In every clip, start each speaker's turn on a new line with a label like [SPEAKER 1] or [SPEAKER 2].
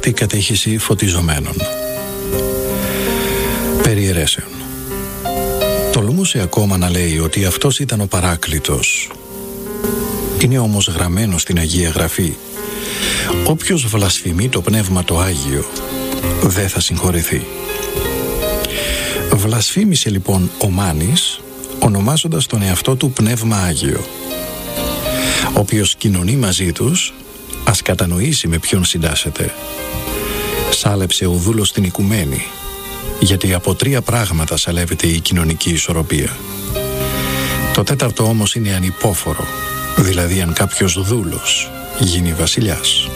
[SPEAKER 1] έκτακτη κατέχηση φωτιζομένων. Περί αιρέσεων. Τολμούσε ακόμα να λέει ότι αυτός ήταν ο Παράκλητος. Είναι όμως γραμμένο στην Αγία Γραφή: όποιος βλασφημεί το Πνεύμα το Άγιο δεν θα συγχωρηθεί. Βλασφήμισε λοιπόν ο Μάνης, ονομάζοντας τον εαυτό του Πνεύμα Άγιο. Όποιος κοινωνεί μαζί τους, ας κατανοήσει με ποιον συντάσσεται. Σάλεψε ο δούλος την οικουμένη, γιατί από 3 πράγματα σαλεύεται η κοινωνική ισορροπία. Το 4ο όμως είναι ανυπόφορο, δηλαδή αν κάποιος δούλος γίνει βασιλιάς.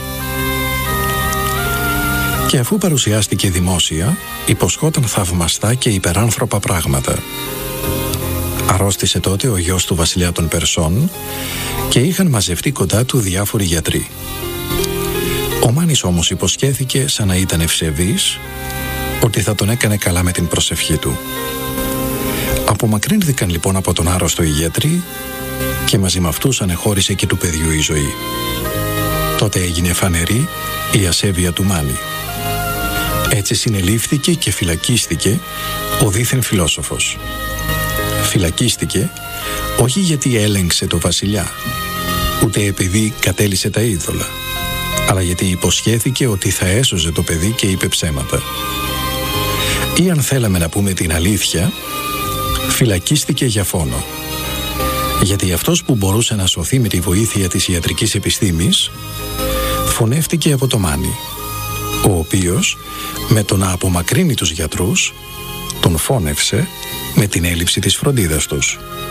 [SPEAKER 1] Και αφού παρουσιάστηκε δημόσια, υποσχόταν θαυμαστά και υπεράνθρωπα πράγματα. Αρρώστησε τότε ο γιος του βασιλιά των Περσών και είχαν μαζευτεί κοντά του διάφοροι γιατροί. Ο Μάνης όμως υποσχέθηκε, σαν να ήταν ευσεβής, ότι θα τον έκανε καλά με την προσευχή του. Απομακρύνθηκαν λοιπόν από τον άρρωστο οι γιατροί και μαζί με αυτούς ανεχώρησε και του παιδιού η ζωή. Τότε έγινε φανερή η ασέβεια του Μάνη. Έτσι συνελήφθηκε και φυλακίστηκε ο δήθεν φιλόσοφος. Φυλακίστηκε όχι γιατί έλεγξε το βασιλιά, ούτε επειδή κατέλυσε τα είδωλα, αλλά γιατί υποσχέθηκε ότι θα έσωζε το παιδί και είπε ψέματα. Ή αν θέλαμε να πούμε την αλήθεια, φυλακίστηκε για φόνο. Γιατί αυτός που μπορούσε να σωθεί με τη βοήθεια της ιατρικής επιστήμης, φωνεύτηκε από το Μάνη, ο οποίος με το να απομακρύνει τους γιατρούς, τον φώνευσε με την έλλειψη της φροντίδας τους.